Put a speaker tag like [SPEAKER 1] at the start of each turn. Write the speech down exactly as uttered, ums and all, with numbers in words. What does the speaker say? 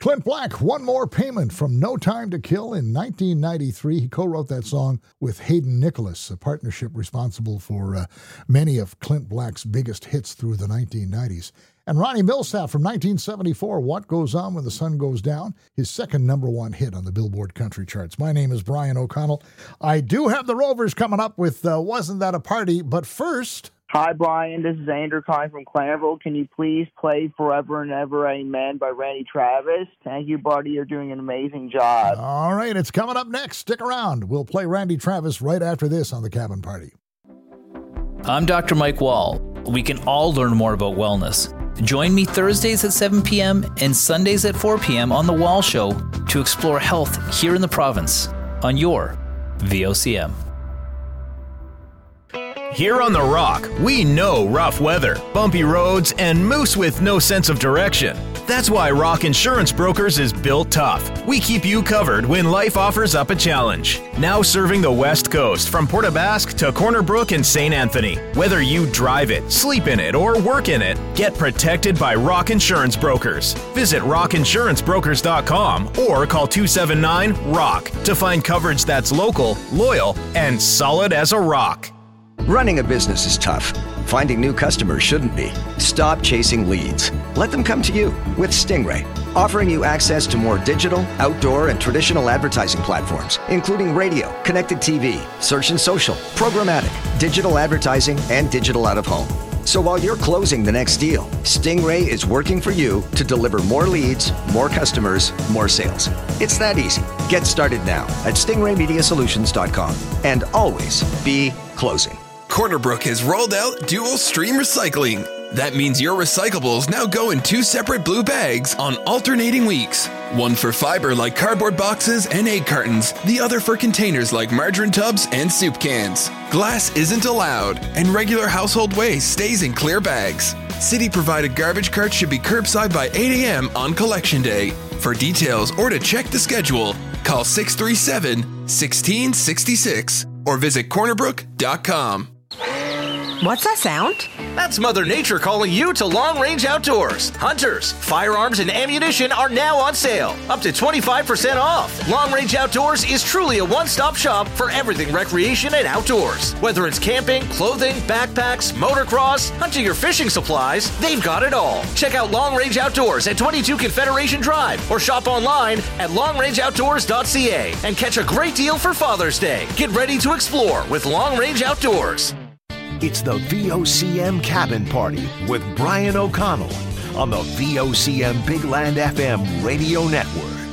[SPEAKER 1] Clint Black, One More Payment from No Time to Kill in nineteen ninety-three. He co-wrote that song with Hayden Nicholas, a partnership responsible for uh, many of Clint Black's biggest hits through the nineteen nineties. And Ronnie Milsap from nineteen seventy-four, What Goes On When the Sun Goes Down, his second number one hit on the Billboard country charts. My name is Brian O'Connell. I do have the Rovers coming up with uh, Wasn't That a Party? But first...
[SPEAKER 2] Hi, Brian. This is Andrew calling from Clareville. Can you please play Forever and Ever Amen by Randy Travis? Thank you, buddy. You're doing an amazing job.
[SPEAKER 1] All right, it's coming up next. Stick around. We'll play Randy Travis right after this on The Cabin Party.
[SPEAKER 3] I'm Doctor Mike Wall. We can all learn more about wellness. Join me Thursdays at seven p.m. and Sundays at four p.m. on The Wall Show to explore health here in the province on your V O C M.
[SPEAKER 4] Here on The Rock, we know rough weather, bumpy roads, and moose with no sense of direction. That's why Rock Insurance Brokers is built tough. We keep you covered when life offers up a challenge. Now serving the West Coast from Port aux Basques to Corner Brook and Saint Anthony. Whether you drive it, sleep in it, or work in it, get protected by Rock Insurance Brokers. Visit rock insurance brokers dot com or call two seven nine ROCK to find coverage that's local, loyal, and solid as a rock.
[SPEAKER 5] Running a business is tough. Finding new customers shouldn't be. Stop chasing leads. Let them come to you with Stingray, offering you access to more digital, outdoor, and traditional advertising platforms, including radio, connected T V, search and social, programmatic, digital advertising, and digital out-of-home. So while you're closing the next deal, Stingray is working for you to deliver more leads, more customers, more sales. It's that easy. Get started now at stingray media solutions dot com and always be closing.
[SPEAKER 6] Corner Brook has rolled out dual stream recycling. That means your recyclables now go in two separate blue bags on alternating weeks. One for fiber like cardboard boxes and egg cartons, the other for containers like margarine tubs and soup cans. Glass isn't allowed, and regular household waste stays in clear bags. City-provided garbage carts should be curbside by eight a.m. on collection day. For details or to check the schedule, call six three seven, one six six six or visit corner brook dot com.
[SPEAKER 7] What's that sound?
[SPEAKER 8] That's Mother Nature calling you to Long Range Outdoors. Hunters, firearms, and ammunition are now on sale. Up to twenty-five percent off. Long Range Outdoors is truly a one-stop shop for everything recreation and outdoors. Whether it's camping, clothing, backpacks, motocross, hunting, or fishing supplies, they've got it all. Check out Long Range Outdoors at twenty-two Confederation Drive or shop online at long range outdoors dot c a and catch a great deal for Father's Day. Get ready to explore with Long Range Outdoors.
[SPEAKER 9] It's the V O C M Cabin Party with Brian O'Connell on the V O C M Big Land F M radio network.